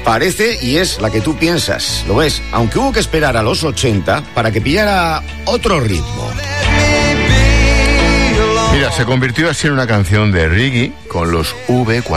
Parece y es la que tú piensas, lo es, aunque hubo que esperar a los 80 para que pillara otro ritmo. Mira, se convirtió así en una canción de reggae con los V40.